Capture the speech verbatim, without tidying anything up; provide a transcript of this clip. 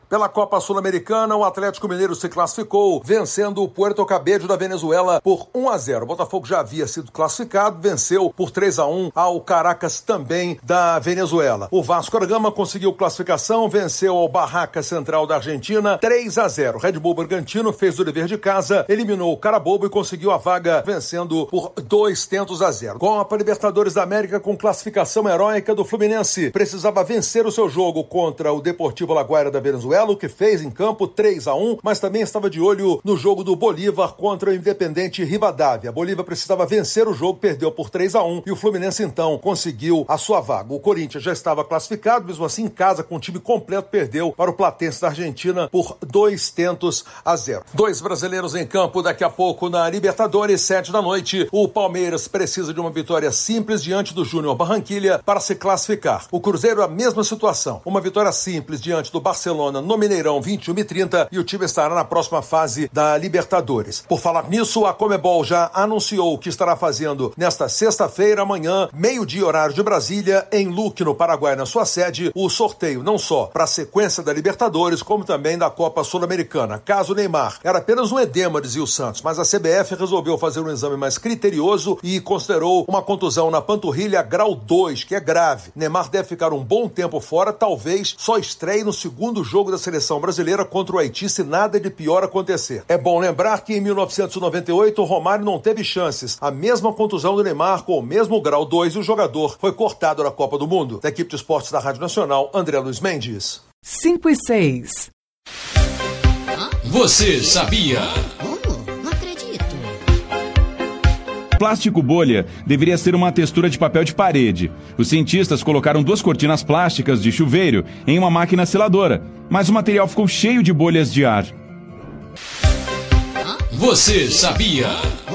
Pela Copa Sul-Americana, o Atlético Mineiro se classificou, vencendo o Puerto Cabello da Venezuela por um a zero. O Botafogo já havia sido classificado, venceu por três a um ao Caracas, também da Venezuela. O Vasco da Gama conseguiu classificação, venceu ao Barraca Central da Argentina três a zero. Red Bull Bragantino fez o dever de casa, eliminou o Carabobo e conseguiu a vaga, vencendo por dois tentos a zero. Copa Libertadores da América com classificação heróica do Fluminense. Precisava vencer o seu jogo contra o Deportivo Alagoas da Venezuela, o que fez em campo três a um, mas também estava de olho no jogo do Bolívar contra o Independente Rivadavia. A Bolívar precisava vencer o jogo, perdeu por três a um e o Fluminense então conseguiu a sua vaga. O Corinthians já estava classificado, mesmo assim em casa com o time completo perdeu para o Platense da Argentina por dois tentos a zero. Dois brasileiros em campo daqui a pouco na Libertadores, sete da noite. O Palmeiras precisa de uma vitória simples diante do Júnior Barranquilla para se classificar. O Cruzeiro a mesma situação, uma vitória simples diante do Barcelona no Mineirão, vinte e um e trinta, e o time estará na próxima fase da Libertadores. Por falar nisso, a Conmebol já anunciou que estará fazendo nesta sexta-feira, amanhã, meio-dia horário de Brasília, em Luque, no Paraguai, na sua sede, o sorteio não só para a sequência da Libertadores, como também da Copa Sul-Americana. Caso Neymar era apenas um edema, dizia o Santos, mas a C B F resolveu fazer um exame mais criterioso e considerou uma contusão na panturrilha grau dois, que é grave. Neymar deve ficar um bom tempo fora, talvez só estreie no segundo jogo da seleção brasileira contra o Haiti se nada de pior acontecer. É bom lembrar que em mil novecentos e noventa e oito o Romário não teve chances. A mesma contusão do Neymar com o mesmo grau dois e o jogador foi cortado na Copa do Mundo. Da equipe de esportes da Rádio Nacional, André Luiz Mendes. cinco e seis. Você sabia? Plástico bolha deveria ser uma textura de papel de parede. Os cientistas colocaram duas cortinas plásticas de chuveiro em uma máquina seladora, mas o material ficou cheio de bolhas de ar. Você sabia?